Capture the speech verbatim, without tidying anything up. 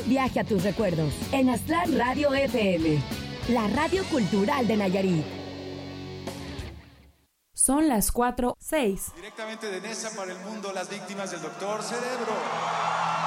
Viaje a tus recuerdos en Aztlán Radio F M, la radio cultural de Nayarit. Son las cuatro seis. Directamente de Nesa para el mundo, las víctimas del doctor Cerebro.